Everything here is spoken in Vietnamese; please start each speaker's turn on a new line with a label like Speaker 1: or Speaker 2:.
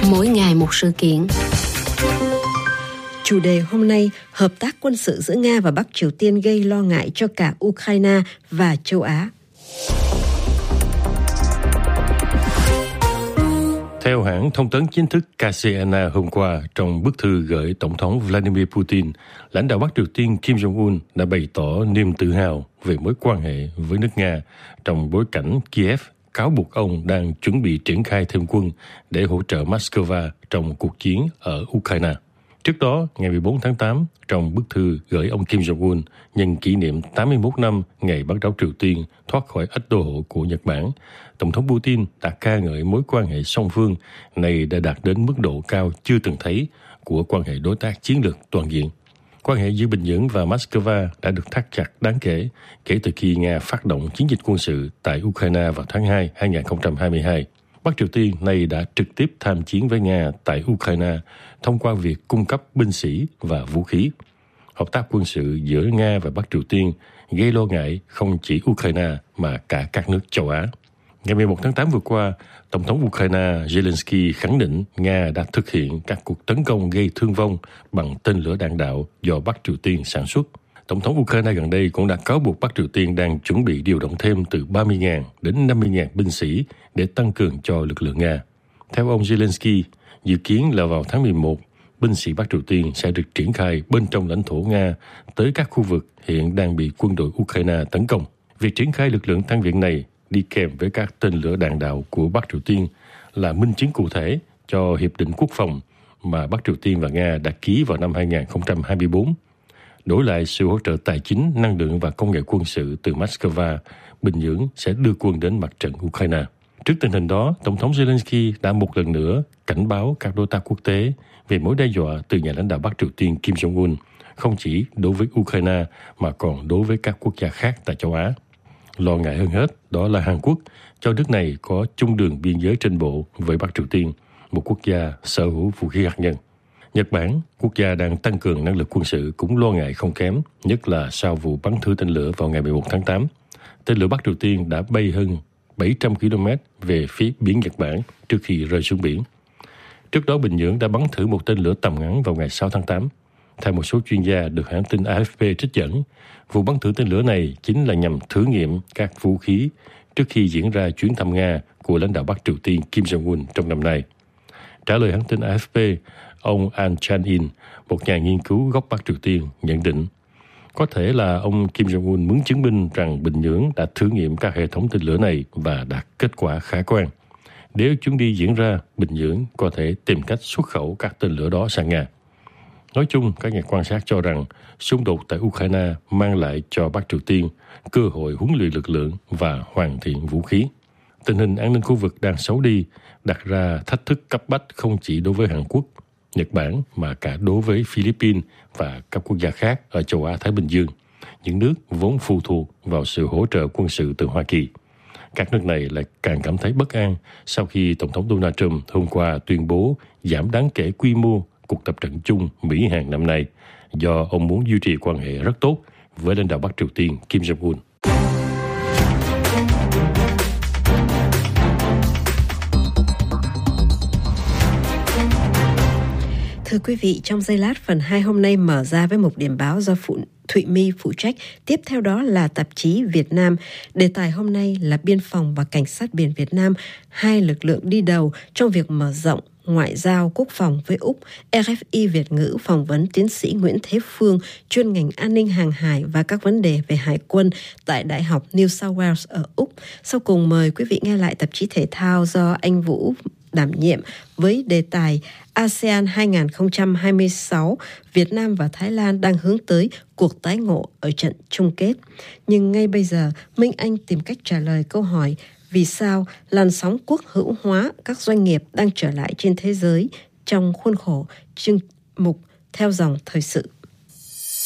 Speaker 1: Mỗi ngày một sự kiện.
Speaker 2: Chủ đề hôm nay, hợp tác quân sự giữa Nga và Bắc Triều Tiên gây lo ngại cho cả Ukraine và châu Á.
Speaker 3: Theo hãng thông tấn chính thức KCNA hôm qua, trong bức thư gửi Tổng thống Vladimir Putin, lãnh đạo Bắc Triều Tiên Kim Jong-un đã bày tỏ niềm tự hào về mối quan hệ với nước Nga trong bối cảnh Kiev cáo buộc ông đang chuẩn bị triển khai thêm quân để hỗ trợ Moscow trong cuộc chiến ở Ukraine. Trước đó, ngày 14 tháng 8, trong bức thư gửi ông Kim Jong-un nhân kỷ niệm 81 năm ngày bán đảo Triều Tiên thoát khỏi ách đô hộ của Nhật Bản, Tổng thống Putin đã ca ngợi mối quan hệ song phương này đã đạt đến mức độ cao chưa từng thấy của quan hệ đối tác chiến lược toàn diện. Quan hệ giữa Bình Nhưỡng và Moscow đã được thắt chặt đáng kể kể từ khi Nga phát động chiến dịch quân sự tại Ukraine vào tháng 2 2022. Bắc Triều Tiên nay đã trực tiếp tham chiến với Nga tại Ukraine thông qua việc cung cấp binh sĩ và vũ khí. Hợp tác quân sự giữa Nga và Bắc Triều Tiên gây lo ngại không chỉ Ukraine mà cả các nước châu Á. Ngày 11 tháng 8 vừa qua, Tổng thống Ukraine Zelensky khẳng định Nga đã thực hiện các cuộc tấn công gây thương vong bằng tên lửa đạn đạo do Bắc Triều Tiên sản xuất. Tổng thống Ukraine gần đây cũng đã cáo buộc Bắc Triều Tiên đang chuẩn bị điều động thêm từ 30.000 đến 50.000 binh sĩ để tăng cường cho lực lượng Nga. Theo ông Zelensky, dự kiến là vào tháng 11, binh sĩ Bắc Triều Tiên sẽ được triển khai bên trong lãnh thổ Nga tới các khu vực hiện đang bị quân đội Ukraine tấn công. Việc triển khai lực lượng tăng viện này đi kèm với các tên lửa đạn đạo của Bắc Triều Tiên là minh chứng cụ thể cho Hiệp định Quốc phòng mà Bắc Triều Tiên và Nga đã ký vào năm 2024. Đổi lại sự hỗ trợ tài chính, năng lượng và công nghệ quân sự từ Moscow, Bình Nhưỡng sẽ đưa quân đến mặt trận Ukraine. Trước tình hình đó, Tổng thống Zelensky đã một lần nữa cảnh báo các đối tác quốc tế về mối đe dọa từ nhà lãnh đạo Bắc Triều Tiên Kim Jong-un, không chỉ đối với Ukraine mà còn đối với các quốc gia khác tại châu Á. Lo ngại hơn hết đó là Hàn Quốc, cho nước này có chung đường biên giới trên bộ với Bắc Triều Tiên, một quốc gia sở hữu vũ khí hạt nhân. Nhật Bản, quốc gia đang tăng cường năng lực quân sự, cũng lo ngại không kém, nhất là sau vụ bắn thử tên lửa vào ngày 11 tháng 8. Tên lửa Bắc Triều Tiên đã bay hơn 700 km về phía biển Nhật Bản trước khi rơi xuống biển. Trước đó, Bình Nhưỡng đã bắn thử một tên lửa tầm ngắn vào ngày 6 tháng 8. Theo một số chuyên gia được hãng tin AFP trích dẫn, vụ bắn thử tên lửa này chính là nhằm thử nghiệm các vũ khí trước khi diễn ra chuyến thăm Nga của lãnh đạo Bắc Triều Tiên Kim Jong-un trong năm nay. Trả lời hãng tin AFP, ông An Chan-in, một nhà nghiên cứu gốc Bắc Triều Tiên, nhận định có thể là ông Kim Jong-un muốn chứng minh rằng Bình Nhưỡng đã thử nghiệm các hệ thống tên lửa này và đạt kết quả khả quan. Nếu chuyến đi diễn ra, Bình Nhưỡng có thể tìm cách xuất khẩu các tên lửa đó sang Nga. Nói chung, các nhà quan sát cho rằng xung đột tại Ukraine mang lại cho Bắc Triều Tiên cơ hội huấn luyện lực lượng và hoàn thiện vũ khí. Tình hình an ninh khu vực đang xấu đi, đặt ra thách thức cấp bách không chỉ đối với Hàn Quốc, Nhật Bản mà cả đối với Philippines và các quốc gia khác ở châu Á-Thái Bình Dương, những nước vốn phụ thuộc vào sự hỗ trợ quân sự từ Hoa Kỳ. Các nước này lại càng cảm thấy bất an sau khi Tổng thống Donald Trump hôm qua tuyên bố giảm đáng kể quy mô cuộc tập trận chung Mỹ-Hàn năm nay do ông muốn duy trì quan hệ rất tốt với lãnh đạo Bắc Triều Tiên Kim Jong-un.
Speaker 2: Thưa quý vị, trong giây lát phần 2 hôm nay mở ra với một điểm báo do Thụy My phụ trách. Tiếp theo đó là tạp chí Việt Nam. Đề tài hôm nay là biên phòng và cảnh sát biển Việt Nam, hai lực lượng đi đầu trong việc mở rộng ngoại giao quốc phòng với Úc. RFI Việt ngữ phỏng vấn tiến sĩ Nguyễn Thế Phương, chuyên ngành an ninh hàng hải và các vấn đề về hải quân tại Đại học New South Wales ở Úc. Sau cùng mời quý vị nghe lại tạp chí thể thao do anh Vũ đảm nhiệm với đề tài ASEAN 2026, Việt Nam và Thái Lan đang hướng tới cuộc tái ngộ ở trận chung kết. Nhưng ngay bây giờ, Minh Anh tìm cách trả lời câu hỏi vì sao làn sóng quốc hữu hóa các doanh nghiệp đang trở lại trên thế giới trong khuôn khổ chương mục Theo dòng thời sự.